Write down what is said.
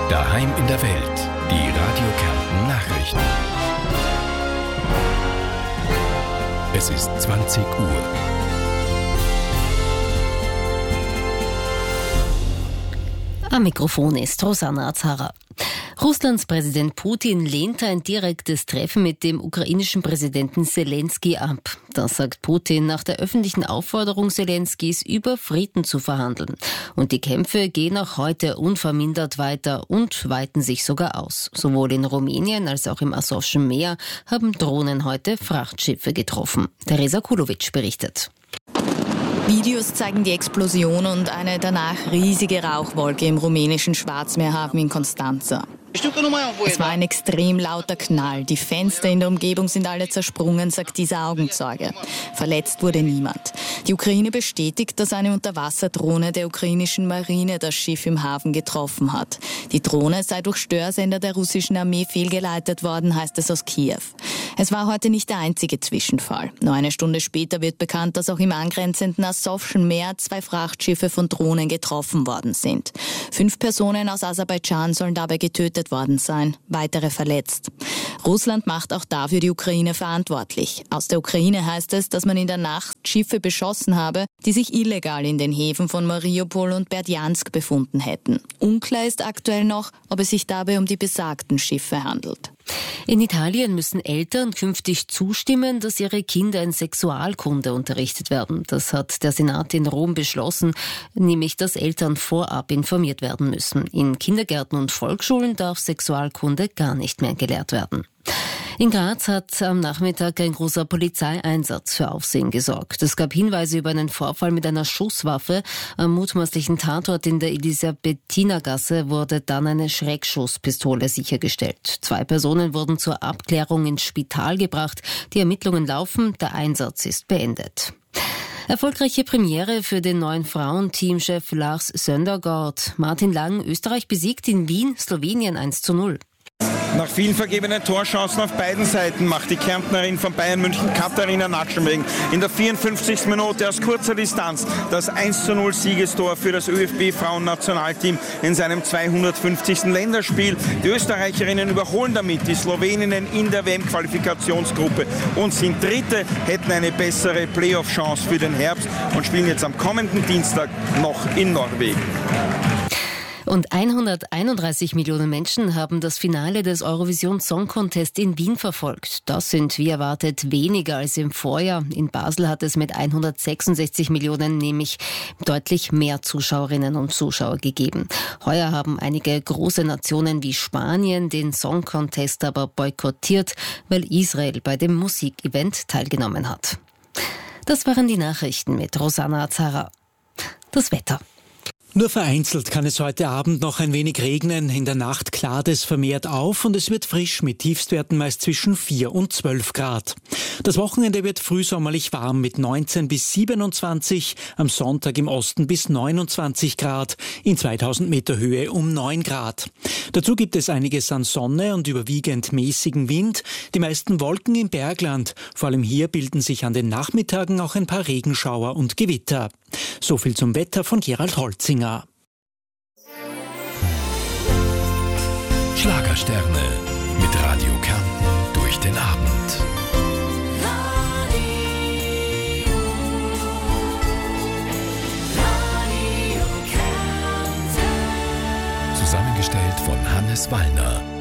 Daheim in der Welt. Die Radio Kärnten Nachrichten. Es ist 20 Uhr. Am Mikrofon ist Rosanna Azara. Russlands Präsident Putin lehnt ein direktes Treffen mit dem ukrainischen Präsidenten Selenskyj ab. Das sagt Putin nach der öffentlichen Aufforderung Selenskys, über Frieden zu verhandeln. Und die Kämpfe gehen auch heute unvermindert weiter und weiten sich sogar aus. Sowohl in Rumänien als auch im Asowschen Meer haben Drohnen heute Frachtschiffe getroffen. Teresa Kulovic berichtet. Videos zeigen die Explosion und eine danach riesige Rauchwolke im rumänischen Schwarzmeerhafen in Constanța. Es war ein extrem lauter Knall. Die Fenster in der Umgebung sind alle zersprungen, sagt dieser Augenzeuge. Verletzt wurde niemand. Die Ukraine bestätigt, dass eine Unterwasserdrohne der ukrainischen Marine das Schiff im Hafen getroffen hat. Die Drohne sei durch Störsender der russischen Armee fehlgeleitet worden, heißt es aus Kiew. Es war heute nicht der einzige Zwischenfall. Nur eine Stunde später wird bekannt, dass auch im angrenzenden Asowschen Meer 2 Frachtschiffe von Drohnen getroffen worden sind. 5 Personen aus Aserbaidschan sollen dabei getötet worden sein, weitere verletzt. Russland macht auch dafür die Ukraine verantwortlich. Aus der Ukraine heißt es, dass man in der Nacht Schiffe beschossen habe, die sich illegal in den Häfen von Mariupol und Berdjansk befunden hätten. Unklar ist aktuell noch, ob es sich dabei um die besagten Schiffe handelt. In Italien müssen Eltern künftig zustimmen, dass ihre Kinder in Sexualkunde unterrichtet werden. Das hat der Senat in Rom beschlossen, nämlich dass Eltern vorab informiert werden müssen. In Kindergärten und Volksschulen darf Sexualkunde gar nicht mehr gelehrt werden. In Graz hat am Nachmittag ein großer Polizeieinsatz für Aufsehen gesorgt. Es gab Hinweise über einen Vorfall mit einer Schusswaffe. Am mutmaßlichen Tatort in der Elisabethinergasse wurde dann eine Schreckschusspistole sichergestellt. 2 Personen wurden zur Abklärung ins Spital gebracht. Die Ermittlungen laufen, der Einsatz ist beendet. Erfolgreiche Premiere für den neuen Frauenteamchef Lars Søndergaard. Martin Lang, Österreich besiegt in Wien Slowenien 1:0. Nach vielen vergebenen Torchancen auf beiden Seiten macht die Kärntnerin von Bayern München Katharina Natschenwegen in der 54. Minute aus kurzer Distanz das 1:0 Siegestor für das ÖFB-Frauennationalteam in seinem 250. Länderspiel. Die Österreicherinnen überholen damit die Sloweninnen in der WM-Qualifikationsgruppe und sind Dritte, hätten eine bessere Playoff-Chance für den Herbst und spielen jetzt am kommenden Dienstag noch in Norwegen. Und 131 Millionen Menschen haben das Finale des Eurovision Song Contest in Wien verfolgt. Das sind wie erwartet weniger als im Vorjahr. In Basel hat es mit 166 Millionen nämlich deutlich mehr Zuschauerinnen und Zuschauer gegeben. Heuer haben einige große Nationen wie Spanien den Song Contest aber boykottiert, weil Israel bei dem Musikevent teilgenommen hat. Das waren die Nachrichten mit Rosanna Azara. Das Wetter. Nur vereinzelt kann es heute Abend noch ein wenig regnen. In der Nacht klart es vermehrt auf und es wird frisch mit Tiefstwerten meist zwischen 4 und 12 Grad. Das Wochenende wird frühsommerlich warm mit 19 bis 27, am Sonntag im Osten bis 29 Grad, in 2000 Meter Höhe um 9 Grad. Dazu gibt es einiges an Sonne und überwiegend mäßigen Wind, die meisten Wolken im Bergland. Vor allem hier bilden sich an den Nachmittagen auch ein paar Regenschauer und Gewitter. So viel zum Wetter von Gerald Holzinger. Schlagersterne mit Radio Kärnten durch den Abend. Zusammengestellt von Hannes Wallner.